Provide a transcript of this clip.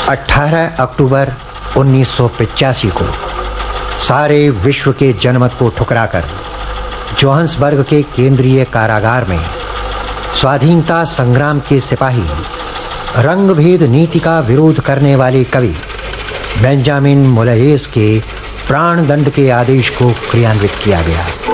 18 अक्टूबर 1985 को सारे विश्व के जनमत को ठुकराकर जोहान्सबर्ग के केंद्रीय कारागार में स्वाधीनता संग्राम के सिपाही, रंगभेद नीति का विरोध करने वाले कवि बेंजामिन मोलायेस के प्राणदंड के आदेश को क्रियान्वित किया गया।